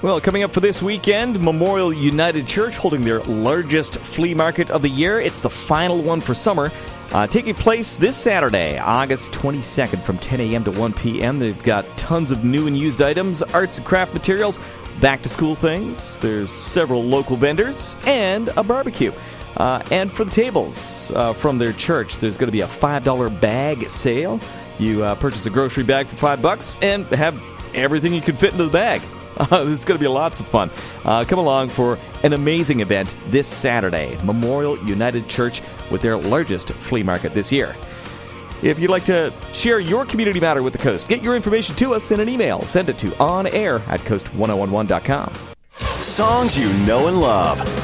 Well, coming up for this weekend, Memorial United Church holding their largest flea market of the year. It's the final one for summer. Taking place this Saturday, August 22nd from 10 a.m. to 1 p.m. They've got tons of new and used items, arts and craft materials, back-to-school things. There's several local vendors and a barbecue. And for the tables from their church, there's going to be a $5 bag sale. You purchase a grocery bag for $5 and have everything you can fit into the bag. This is going to be lots of fun. Come along for an amazing event this Saturday, Memorial United Church, with their largest flea market this year. If you'd like to share your community matter with the Coast, get your information to us in an email. Send it to onair@coast1011.com. Songs you know and love.